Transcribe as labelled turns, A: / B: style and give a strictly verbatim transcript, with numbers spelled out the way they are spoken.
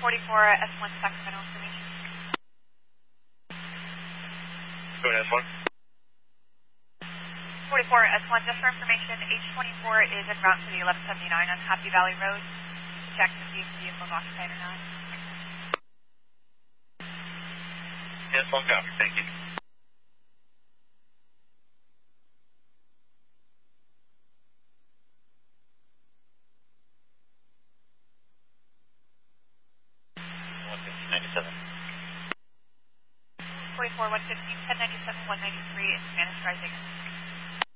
A: forty-four S one Sacramento information.
B: Go ahead, S one.
A: forty-four S one, just for information, H twenty-four is en route to the eleven seventy-nine on Happy Valley Road. Check to see if the vehicle is occupied or not.
B: S one copy, thank you. one fifteen ninety-seven.
A: forty-four one fifteen ten ninety-seven one ninety-three in Spanish Rising.